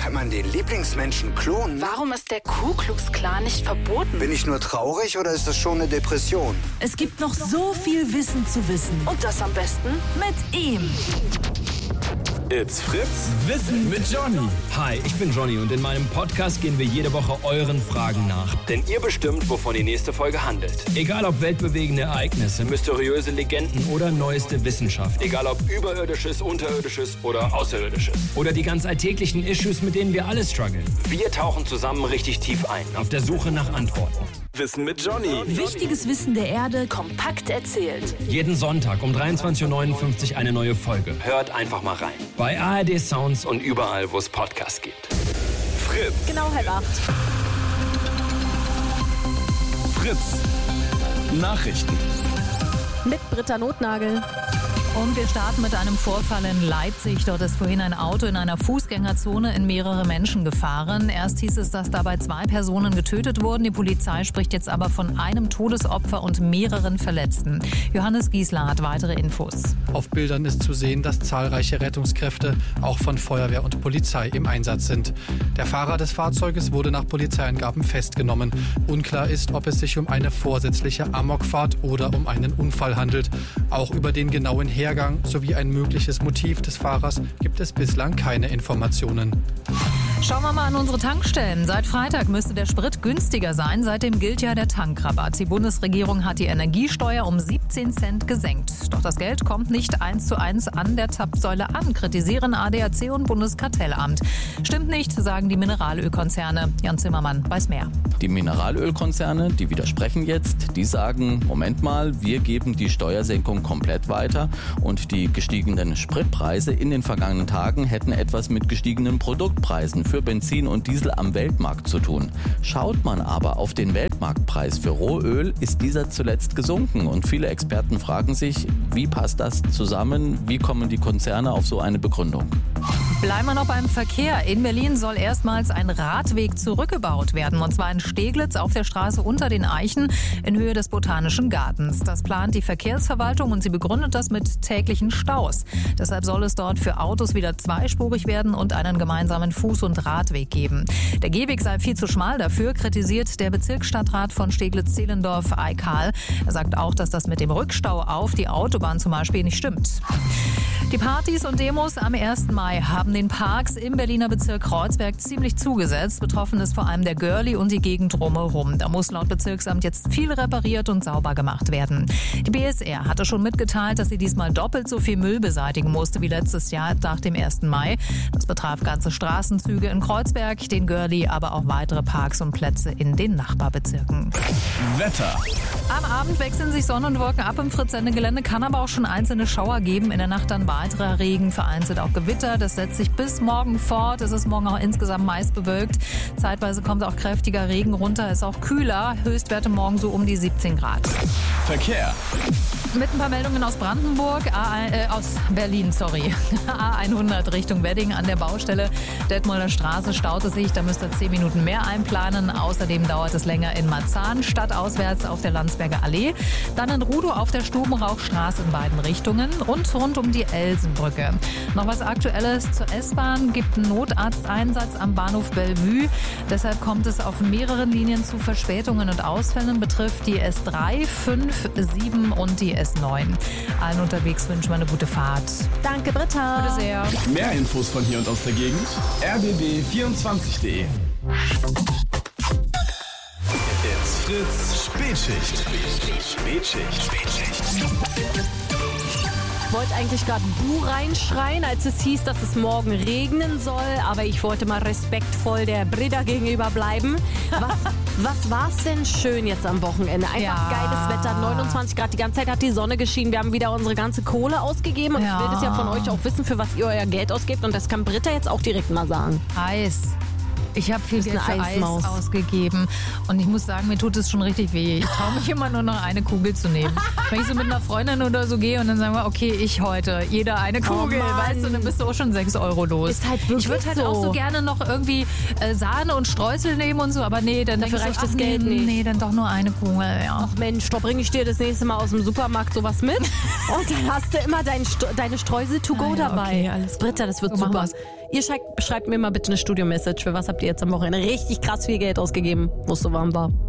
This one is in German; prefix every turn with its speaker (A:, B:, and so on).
A: Kann man den Lieblingsmenschen klonen?
B: Warum ist der Ku Klux Klan nicht verboten?
A: Bin ich nur traurig oder ist das schon eine Depression?
C: Es gibt noch so viel Wissen zu wissen.
B: Und das am besten
C: Mit ihm.
D: It's Fritz Wissen mit Johnny.
E: Hi, ich bin Johnny und in meinem Podcast gehen wir jede Woche euren Fragen nach.
D: Denn ihr bestimmt, wovon die nächste Folge handelt.
E: Egal ob weltbewegende Ereignisse, mysteriöse Legenden oder neueste Wissenschaft.
D: Egal ob Überirdisches, Unterirdisches oder Außerirdisches.
E: Oder die ganz alltäglichen Issues, mit denen wir alle strugglen.
D: Wir tauchen zusammen richtig tief ein.
E: Auf der Suche nach Antworten.
D: Wissen mit Johnny.
C: Wichtiges Wissen der Erde
B: kompakt erzählt.
E: Jeden Sonntag um 23.59 Uhr eine neue Folge.
D: Hört einfach mal rein.
E: Bei ARD Sounds
D: Und überall, wo es Podcasts gibt. Fritz.
F: Genau 7:30.
D: Fritz. Nachrichten.
F: Mit Britta Notnagel.
G: Und wir starten mit einem Vorfall in Leipzig. Dort ist vorhin ein Auto in einer Fußgängerzone in mehrere Menschen gefahren. Erst hieß es, dass dabei 2 Personen getötet wurden. Die Polizei spricht jetzt aber von einem Todesopfer und mehreren Verletzten. Johannes Giesler hat weitere Infos.
H: Auf Bildern ist zu sehen, dass zahlreiche Rettungskräfte, auch von Feuerwehr und Polizei, im Einsatz sind. Der Fahrer des Fahrzeuges wurde nach Polizeiangaben festgenommen. Unklar ist, ob es sich um eine vorsätzliche Amokfahrt oder um einen Unfall handelt. Auch über den genauen Hergang sowie ein mögliches Motiv des Fahrers gibt es bislang keine Informationen.
G: Schauen wir mal an unsere Tankstellen. Seit Freitag müsste der Sprit günstiger sein. Seitdem gilt ja der Tankrabatt. Die Bundesregierung hat die Energiesteuer um 17 Cent gesenkt. Doch das Geld kommt nicht 1:1 an der Zapfsäule an, kritisieren ADAC und Bundeskartellamt. Stimmt nicht, sagen die Mineralölkonzerne. Jan Zimmermann weiß mehr.
I: Die Mineralölkonzerne, die widersprechen jetzt, die sagen, Moment mal, wir geben die Steuersenkung komplett weiter und die gestiegenen Spritpreise in den vergangenen Tagen hätten etwas mit gestiegenen Produktpreisen für Benzin und Diesel am Weltmarkt zu tun. Schaut man aber auf den Weltmarktpreis für Rohöl, ist dieser zuletzt gesunken und viele Experten fragen sich, wie passt das zusammen, wie kommen die Konzerne auf so eine Begründung?
G: Bleiben wir noch beim Verkehr. In Berlin soll erstmals ein Radweg zurückgebaut werden. Und zwar in Steglitz auf der Straße unter den Eichen in Höhe des Botanischen Gartens. Das plant die Verkehrsverwaltung und sie begründet das mit täglichen Staus. Deshalb soll es dort für Autos wieder zweispurig werden und einen gemeinsamen Fuß- und Radweg geben. Der Gehweg sei viel zu schmal dafür, kritisiert der Bezirksstadtrat von Steglitz-Zehlendorf Eikal. Er sagt auch, dass das mit dem Rückstau auf die Autobahn zum Beispiel nicht stimmt. Die Partys und Demos am 1. Mai haben den Parks im Berliner Bezirk Kreuzberg ziemlich zugesetzt. Betroffen ist vor allem der Görli und die Gegend drumherum. Da muss laut Bezirksamt jetzt viel repariert und sauber gemacht werden. Die BSR hatte schon mitgeteilt, dass sie diesmal doppelt so viel Müll beseitigen musste wie letztes Jahr nach dem 1. Mai. Das betraf ganze Straßenzüge in Kreuzberg, den Görli, aber auch weitere Parks und Plätze in den Nachbarbezirken.
D: Wetter.
G: Am Abend wechseln sich Sonne und Wolken ab im Fritz-Sende-Gelände, kann aber auch schon einzelne Schauer geben. In der Nacht dann weiterer Regen, vereinzelt auch Gewitter. Das setzt sich bis morgen fort. Es ist morgen auch insgesamt meist bewölkt. Zeitweise kommt auch kräftiger Regen runter. Ist auch kühler. Höchstwerte morgen so um die 17 Grad.
D: Verkehr.
G: Mit ein paar Meldungen aus Brandenburg, aus Berlin, sorry. A100 Richtung Wedding an der Baustelle Detmolder Straße staut es sich. Da müsst ihr 10 Minuten mehr einplanen. Außerdem dauert es länger in Marzahn, stadtauswärts auf der Landsberger Allee. Dann in Rudow auf der Stubenrauchstraße in beiden Richtungen und rund um die Elsenbrücke. Noch was Aktuelles zur S-Bahn. Gibt einen Notarzteinsatz am Bahnhof Bellevue. Deshalb kommt es auf mehreren Linien zu Verspätungen und Ausfällen. Betrifft die S3, 5, 7 und die S9. Allen unterwegs wünschen wir eine gute Fahrt.
F: Danke, Britta.
G: Bitte sehr.
D: Mehr Infos von hier und aus der Gegend. rbb24.de. It's Fritz Spätschicht.
F: Ich wollte eigentlich gerade Buh reinschreien, als es hieß, dass es morgen regnen soll. Aber ich wollte mal respektvoll der Britta gegenüber bleiben. Was war's denn schön jetzt am Wochenende? Einfach geiles Wetter, 29 Grad, die ganze Zeit hat die Sonne geschienen. Wir haben wieder unsere ganze Kohle ausgegeben. Und ich will das ja von euch auch wissen, für was ihr euer Geld ausgebt. Und das kann Britta jetzt auch direkt mal sagen.
G: Eis. Ich habe viel Geld für Eis ausgegeben und ich muss sagen, mir tut es schon richtig weh. Ich traue mich immer nur noch eine Kugel zu nehmen. Wenn ich so mit einer Freundin oder so gehe und dann sagen wir, okay, ich heute, jeder eine Kugel, weißt du, dann bist du auch schon 6 € los.
F: Ist halt wirklich
G: ich würde halt auch so gerne noch irgendwie Sahne und Streusel nehmen und so, aber nee, dann
F: dafür reicht das
G: Geld nicht. Nee, dann doch nur eine Kugel, ja.
F: Ach Mensch, da bringe ich dir das nächste Mal aus dem Supermarkt sowas mit und dann hast du immer deine Streusel to go dabei.
G: Okay, alles
F: Britta, das wird
G: so
F: super. Ihr schreibt mir mal bitte eine Studio-Message. Für was habt ihr jetzt am Wochenende richtig krass viel Geld ausgegeben, wo es so warm war?